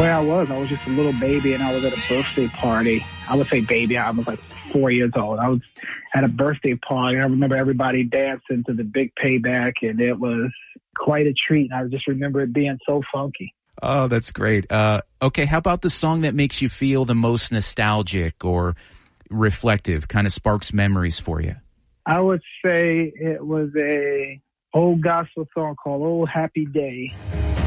where I was just a little baby, and I was at a birthday party. I would say baby, I was like 4 years old. I was at a birthday party, and I remember everybody dancing to the Big Payback, and it was quite a treat. And I just remember it being so funky. Oh, that's great. Okay, how about the song that makes you feel the most nostalgic or reflective, kind of sparks memories for you? I would say it was a old gospel song called "Old Happy Day."